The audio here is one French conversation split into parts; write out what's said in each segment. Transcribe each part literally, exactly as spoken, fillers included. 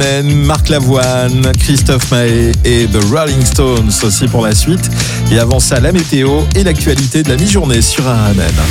Marc Lavoine, Christophe Maé et The Rolling Stones aussi pour la suite. Et avant ça, la météo et l'actualité de la mi-journée sur R M N.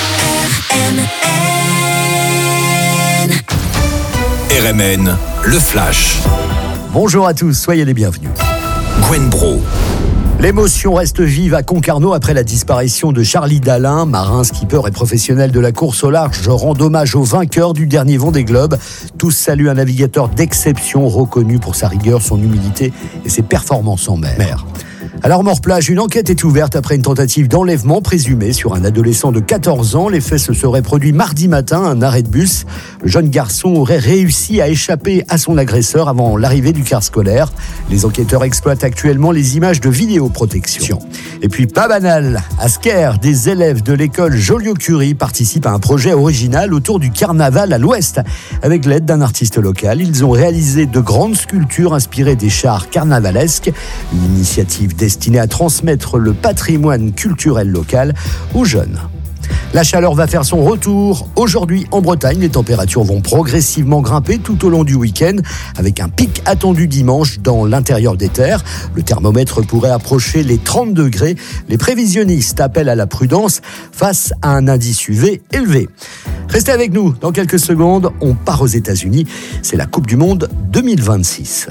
R M N, le flash. Bonjour à tous, soyez les bienvenus. Gwen Bro. L'émotion reste vive à Concarneau après la disparition de Charlie Dalin, marin, skipper et professionnel de la course au large, rend hommage au vainqueur du dernier Vendée Globe. Tous saluent un navigateur d'exception reconnu pour sa rigueur, son humilité et ses performances en mer. À l'Armor-Plage, une enquête est ouverte après une tentative d'enlèvement présumée sur un adolescent de quatorze ans. Les faits se seraient produits mardi matin à un arrêt de bus. Le jeune garçon aurait réussi à échapper à son agresseur avant l'arrivée du car scolaire. Les enquêteurs exploitent actuellement les images de vidéoprotection. Et puis, pas banal, à Sker, des élèves de l'école Joliot-Curie participent à un projet original autour du carnaval à l'Ouest. Avec l'aide d'un artiste local, ils ont réalisé de grandes sculptures inspirées des chars carnavalesques. Une initiative destinée à transmettre le patrimoine culturel local aux jeunes. La chaleur va faire son retour. Aujourd'hui, en Bretagne, les températures vont progressivement grimper tout au long du week-end, avec un pic attendu dimanche dans l'intérieur des terres. Le thermomètre pourrait approcher les trente degrés. Les prévisionnistes appellent à la prudence face à un indice U V élevé. Restez avec nous. Dans quelques secondes, on part aux États-Unis. C'est la Coupe du Monde deux mille vingt-six.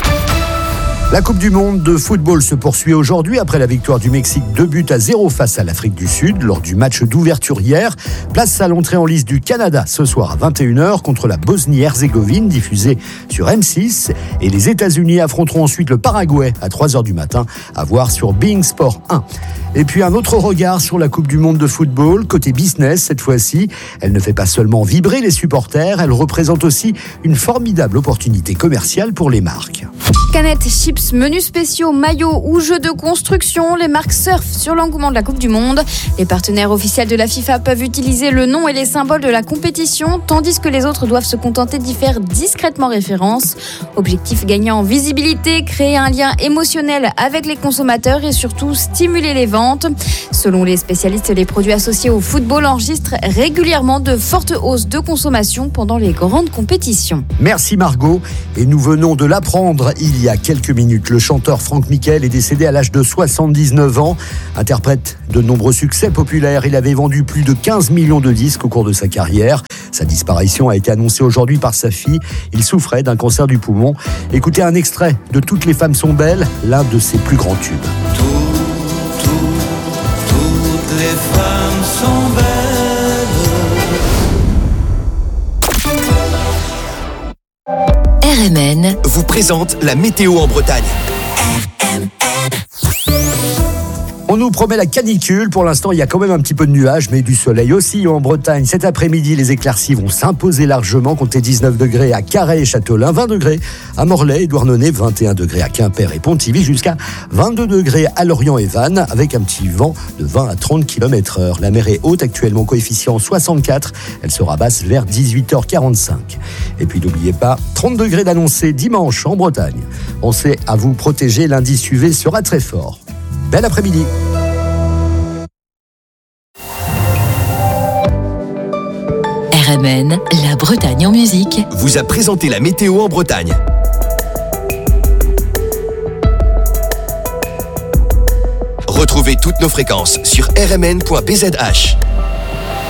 La Coupe du Monde de football se poursuit aujourd'hui après la victoire du Mexique deux buts à zéro face à l'Afrique du Sud lors du match d'ouverture hier. Place à l'entrée en lice du Canada ce soir à vingt et une heures contre la Bosnie-Herzégovine diffusée sur M six. Et les États-Unis affronteront ensuite le Paraguay à trois heures du matin à voir sur Bein Sport un. Et puis un autre regard sur la Coupe du Monde de football, côté business cette fois-ci. Elle ne fait pas seulement vibrer les supporters, elle représente aussi une formidable opportunité commerciale pour les marques. Canettes, chips, menus spéciaux, maillots ou jeux de construction, les marques surfent sur l'engouement de la Coupe du Monde. Les partenaires officiels de la FIFA peuvent utiliser le nom et les symboles de la compétition, tandis que les autres doivent se contenter d'y faire discrètement référence. Objectif gagner en visibilité, créer un lien émotionnel avec les consommateurs et surtout stimuler les ventes. Selon les spécialistes, les produits associés au football enregistrent régulièrement de fortes hausses de consommation pendant les grandes compétitions. Merci Margot. Et nous venons de l'apprendre il y a quelques minutes. Le chanteur Franck Michael est décédé à l'âge de soixante-dix-neuf ans. Interprète de nombreux succès populaires, il avait vendu plus de quinze millions de disques au cours de sa carrière. Sa disparition a été annoncée aujourd'hui par sa fille. Il souffrait d'un cancer du poumon. Écoutez un extrait de Toutes les femmes sont belles, l'un de ses plus grands tubes. Tout, tout, toutes les femmes sont belles. R M N vous présente la météo en Bretagne. On nous promet la canicule. Pour l'instant, il y a quand même un petit peu de nuages, mais du soleil aussi en Bretagne. Cet après-midi, les éclarcies vont s'imposer largement. Comptez dix-neuf degrés à Carhaix et Châteaulin, vingt degrés à Morlaix et Douarnenez, vingt et un degrés à Quimper et Pontivy, jusqu'à vingt-deux degrés à Lorient et Vannes, avec un petit vent de vingt à trente kilomètres heure. La mer est haute, actuellement coefficient soixante-quatre. Elle sera basse vers dix-huit heures quarante-cinq. Et puis n'oubliez pas, trente degrés d'annoncé dimanche en Bretagne. Pensez à vous protéger, l'indice U V sera très fort. Bel après-midi. R M N, la Bretagne en musique, vous a présenté la météo en Bretagne. Retrouvez toutes nos fréquences sur r m n point b z h.